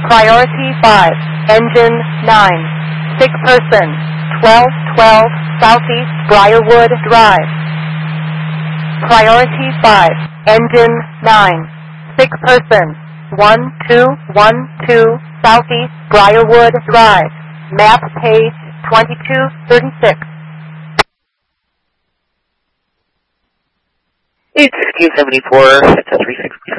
Priority 5, Engine 9, sick person, 1212 Southeast Briarwood Drive. Priority 5, Engine 9, sick person, 1212 Southeast Briarwood Drive. Map page 2236. 81674, it's a 36.